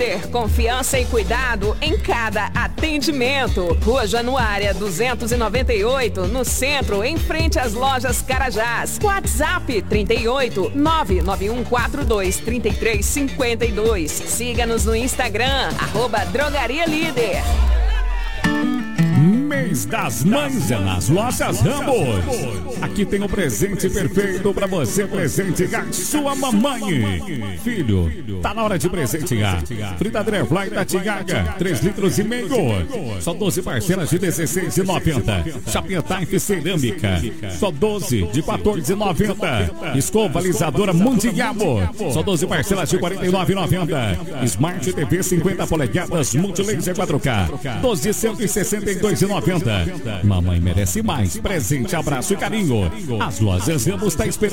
Líder, confiança e cuidado em cada atendimento. Rua Januária 298, no centro, em frente às lojas Carajás. WhatsApp 38 99142 3352. Siga-nos no Instagram, @Drogaria Líder. Mês das Mães é nas lojas Ramos. Aqui tem um presente perfeito para você presentear sua mamãe. Filho, tá na hora de presentear. Fritadeira Fly da Tigaga, 3,5 litros. Só 12 parcelas de R$16,90. Chapinha Type cerâmica, só 12 de R$14,90. Escova alisadora Mundial, só 12 parcelas de R$49,90. Smart TV 50 polegadas Multilaser 4K, 12 de R$162,90. Mamãe merece mais. Presente, abraço e carinho. As lojas Ramos está esperando